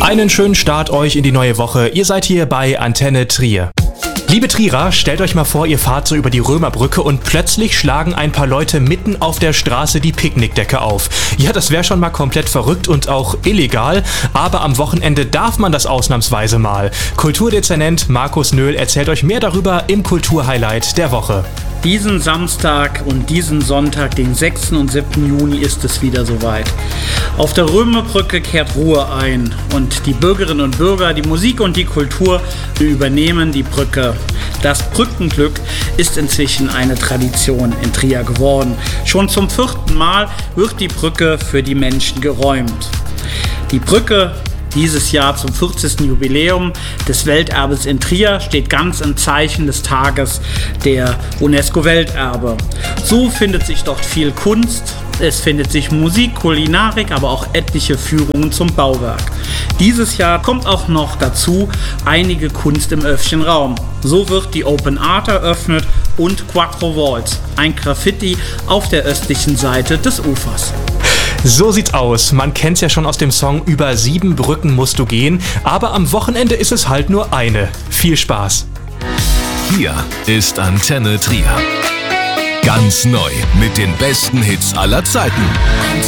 Einen schönen Start euch in die neue Woche. Ihr seid hier bei Antenne Trier. Liebe Trierer, stellt euch mal vor, ihr fahrt so über die Römerbrücke und plötzlich schlagen ein paar Leute mitten auf der Straße die Picknickdecke auf. Ja, das wäre schon mal komplett verrückt und auch illegal, aber am Wochenende darf man das ausnahmsweise mal. Kulturdezernent Markus Nöhl erzählt euch mehr darüber im Kulturhighlight der Woche. Diesen Samstag und diesen Sonntag, den 6. und 7. Juni, ist es wieder soweit. Auf der Römerbrücke kehrt Ruhe ein und die Bürgerinnen und Bürger, die Musik und die Kultur übernehmen die Brücke. Das Brückenglück ist inzwischen eine Tradition in Trier geworden. Schon zum 4. Mal wird die Brücke für die Menschen geräumt. Die Brücke dieses Jahr zum 40. Jubiläum des Welterbes in Trier steht ganz im Zeichen des Tages der UNESCO-Welterbe. So findet sich dort viel Kunst, es findet sich Musik, Kulinarik, aber auch etliche Führungen zum Bauwerk. Dieses Jahr kommt auch noch dazu einige Kunst im öffentlichen Raum. So wird die Open Art eröffnet und Quattro Walls, ein Graffiti auf der östlichen Seite des Ufers. So sieht's aus. Man kennt's ja schon aus dem Song Über 7 Brücken musst du gehen, aber am Wochenende ist es halt nur eine. Viel Spaß. Hier ist Antenne Trier. Ganz neu mit den besten Hits aller Zeiten.